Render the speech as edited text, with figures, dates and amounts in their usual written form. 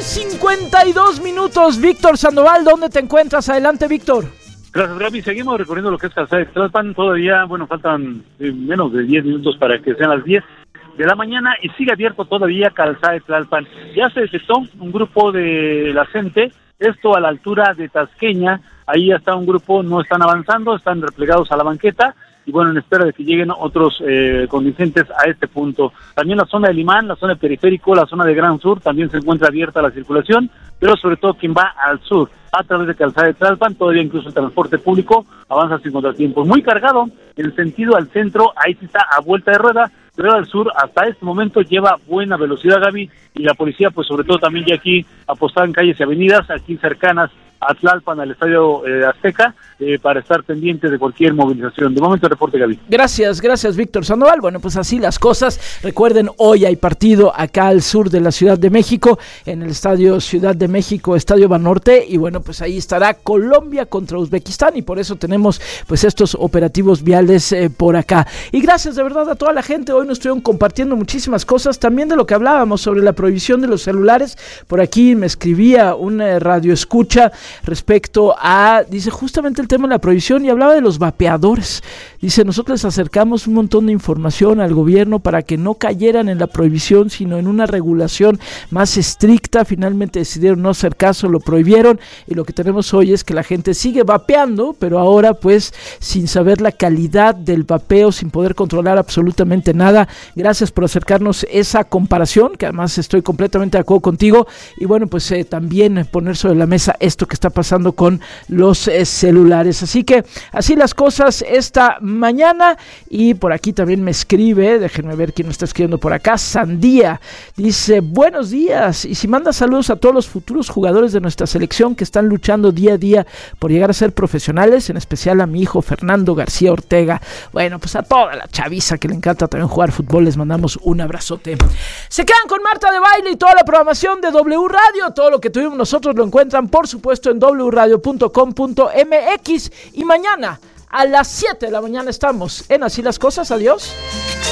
8:52. Víctor Sandoval, ¿dónde te encuentras? Adelante, Víctor. Gracias, Gaby. Seguimos recorriendo lo que es Calzada de Tlalpan. Todavía, faltan menos de 10 minutos para que sean las 10 de la mañana y sigue abierto todavía Calzada de Tlalpan. Ya se detectó un grupo de la gente, esto a la altura de Tasqueña. Ahí ya está un grupo, no están avanzando, están replegados a la banqueta. Y bueno, en espera de que lleguen otros contingentes a este punto. También la zona de Limán, la zona de Periférico, la zona de Gran Sur, también se encuentra abierta la circulación, pero sobre todo quien va al sur, a través de Calzada de Tlalpan, todavía incluso el transporte público avanza sin contratiempos. Muy cargado, en sentido al centro, ahí sí está a vuelta de rueda, pero al sur hasta este momento lleva buena velocidad, Gaby, y la policía pues sobre todo también ya aquí apostada en calles y avenidas, aquí cercanas a Tlalpan, al Estadio Azteca, para estar pendientes de cualquier movilización. De momento, reporte, Gaby. Gracias, Víctor Sandoval. Bueno, pues así las cosas. Recuerden, hoy hay partido acá al sur de la Ciudad de México, en el Estadio Ciudad de México, Estadio Banorte, y bueno, pues ahí estará Colombia contra Uzbekistán, y por eso tenemos pues estos operativos viales por acá. Y gracias de verdad a toda la gente. Hoy nos estuvieron compartiendo muchísimas cosas, también de lo que hablábamos sobre la prohibición de los celulares. Por aquí me escribía un radio escucha respecto a, dice, justamente el tema de la prohibición, y hablaba de los vapeadores. Dice, nosotros les acercamos un montón de información al gobierno para que no cayeran en la prohibición, sino en una regulación más estricta. Finalmente decidieron no hacer caso, lo prohibieron, y lo que tenemos hoy es que la gente sigue vapeando, pero ahora pues sin saber la calidad del vapeo, sin poder controlar absolutamente nada. Gracias por acercarnos esa comparación, que además estoy completamente de acuerdo contigo, y bueno, pues también poner sobre la mesa esto que está pasando con los celulares. Así que así las cosas esta mañana. Y por aquí también me escribe, déjenme ver quién me está escribiendo por acá, Sandía, dice, buenos días, y si manda saludos a todos los futuros jugadores de nuestra selección que están luchando día a día por llegar a ser profesionales, en especial a mi hijo Fernando García Ortega. Bueno, pues a toda la chaviza que le encanta también jugar fútbol, les mandamos un abrazote. Se quedan con Marta de Baile y toda la programación de W Radio. Todo lo que tuvimos nosotros lo encuentran por supuesto en wradio.com.mx, y mañana a las 7 de la mañana estamos en Así las Cosas. Adiós.